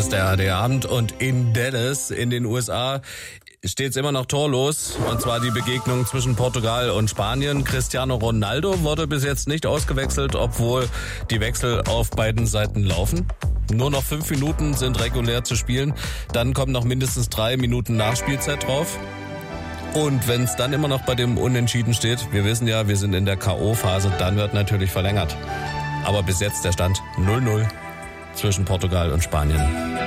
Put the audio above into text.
ist der AD-Abend und in Dallas in den USA steht es immer noch torlos, und zwar die Begegnung zwischen Portugal und Spanien. Cristiano Ronaldo wurde bis jetzt nicht ausgewechselt, obwohl die Wechsel auf beiden Seiten laufen. Nur noch 5 Minuten sind regulär zu spielen, dann kommen noch mindestens 3 Minuten Nachspielzeit drauf. Und wenn es dann immer noch bei dem Unentschieden steht, wir wissen ja, wir sind in der K.O.-Phase, dann wird natürlich verlängert. Aber bis jetzt der Stand 0-0 zwischen Portugal und Spanien.